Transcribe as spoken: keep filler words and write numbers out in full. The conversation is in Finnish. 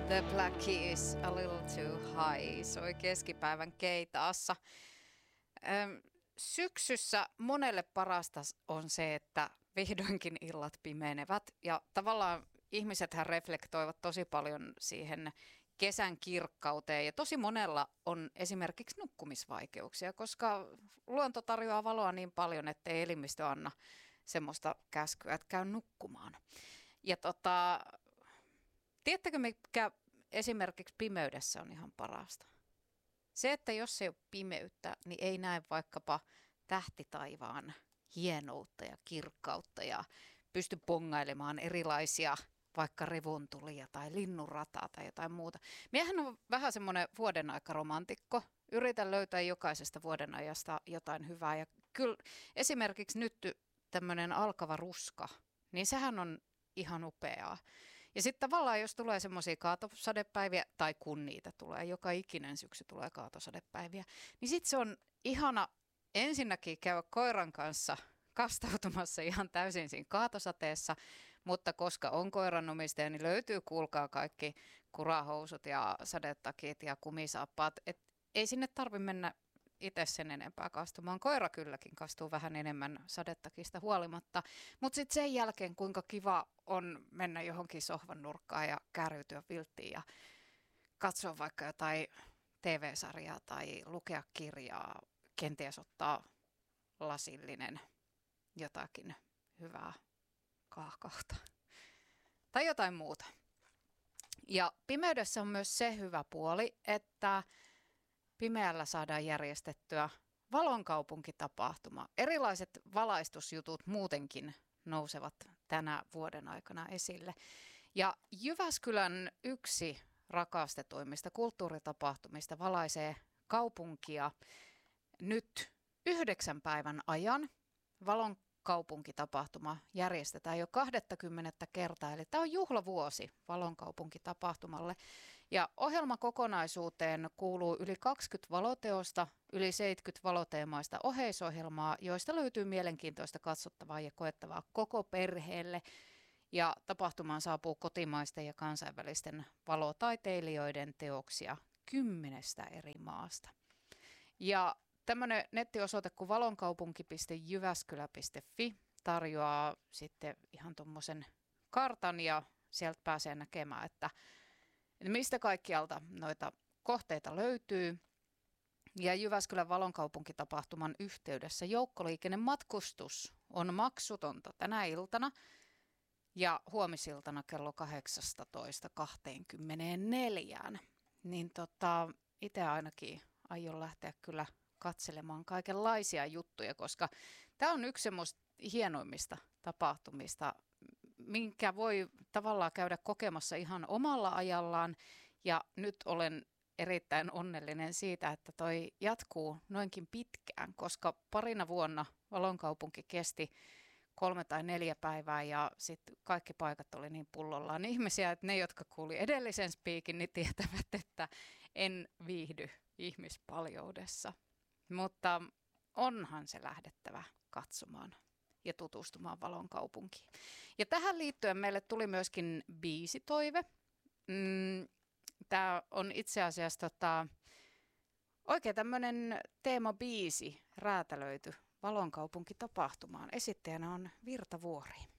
The Black Keys, A Little Too High, soi keskipäivän keitaassa. Öm, syksyssä monelle parasta on se, että vihdoinkin illat pimenevät ja tavallaan ihmisethän reflektoivat tosi paljon siihen kesän kirkkauteen ja tosi monella on esimerkiksi nukkumisvaikeuksia, koska luonto tarjoaa valoa niin paljon, ettei elimistö anna semmoista käskyä, että käy nukkumaan. Ja tota, tiedättekö mikä esimerkiksi pimeydessä on ihan parasta? Se, että jos ei ole pimeyttä, niin ei näe vaikkapa tähtitaivaan hienoutta ja kirkkautta ja pysty bongailemaan erilaisia vaikka revontulia tai linnunrataa tai jotain muuta. Miehän on vähän semmoinen vuodenaikaromantikko. Yritän löytää jokaisesta vuodenajasta jotain hyvää. Ja kyllä esimerkiksi nyt tämmöinen alkava ruska, niin sehän on ihan upeaa. Ja sitten tavallaan, jos tulee semmoisia kaatosadepäiviä, tai kun niitä tulee, joka ikinen syksy tulee kaatosadepäiviä, niin sitten se on ihana ensinnäkin käydä koiran kanssa kastautumassa ihan täysin siinä kaatosateessa, mutta koska on koiran omistaja, niin löytyy, kuulkaa, kaikki kurahousut ja sadetakit ja kumisaappaat. Et ei sinne tarvitse mennä itse sen enempää kastumaan. Koira kylläkin kastuu vähän enemmän sadetakista huolimatta, mutta sitten sen jälkeen kuinka kiva on mennä johonkin sohvan nurkkaan ja kärjytyä vilttiin ja katsoa vaikka jotain T V-sarjaa tai lukea kirjaa, kenties ottaa lasillinen jotakin hyvää kaahkausta tai jotain muuta. Ja pimeydessä on myös se hyvä puoli, että pimeällä saadaan järjestettyä valonkaupunkitapahtuma. Erilaiset valaistusjutut muutenkin nousevat tänä vuoden aikana esille. Ja Jyväskylän yksi rakastetuimmista kulttuuritapahtumista valaisee kaupunkia nyt yhdeksän päivän ajan. Valonkaupunkitapahtuma järjestetään jo kaksikymmentä kertaa, eli tämä on juhlavuosi valonkaupunkitapahtumalle. Ja ohjelmakokonaisuuteen kuuluu yli kaksikymmentä valoteosta, yli seitsemänkymmentä valoteemaista oheisohjelmaa, joista löytyy mielenkiintoista katsottavaa ja koettavaa koko perheelle. Ja tapahtumaan saapuu kotimaisten ja kansainvälisten valotaiteilijoiden teoksia kymmenestä eri maasta. Ja tämmöinen nettiosoite kuin valonkaupunki piste jyväskylä piste fi tarjoaa sitten ihan tuommoisen kartan ja sieltä pääsee näkemään, että mistä kaikkialta noita kohteita löytyy. Ja Jyväskylän valonkaupunkitapahtuman yhteydessä joukkoliikennematkustus on maksutonta tänä iltana ja huomisiltana kello kahdeksastatoista kaksikymmentäneljä. Niin tota, itse ainakin aion lähteä kyllä katselemaan kaikenlaisia juttuja, koska tämä on yksi semmoista hienoimmista tapahtumista, minkä voi tavallaan käydä kokemassa ihan omalla ajallaan. Ja nyt olen erittäin onnellinen siitä, että toi jatkuu noinkin pitkään, koska parina vuonna Valonkaupunki kesti kolme tai neljä päivää ja sitten kaikki paikat oli niin pullollaan ihmisiä, että ne, jotka kuuli edellisen spiikin, niin tietävät, että en viihdy ihmispaljoudessa. Mutta onhan se lähdettävä katsomaan ja tutustumaan Valonkaupunkiin. Ja tähän liittyen meille tuli myöskin biisitoive. Mm, Tämä on itse asiassa tota, oikein tämmöinen teemabiisi räätälöity Valonkaupunkitapahtumaan. Esittäjänä on Virta Vuori.